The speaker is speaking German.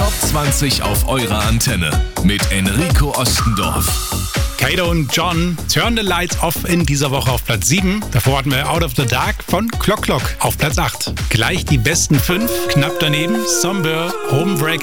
Top 20 auf eurer Antenne mit Enrico Ostendorf. Kato und John, Turn the Lights Off in dieser Woche auf Platz 7. Davor hatten wir Out of the Dark von Clock Clock auf Platz 8. Gleich die besten 5, knapp daneben Somber, Homebreaker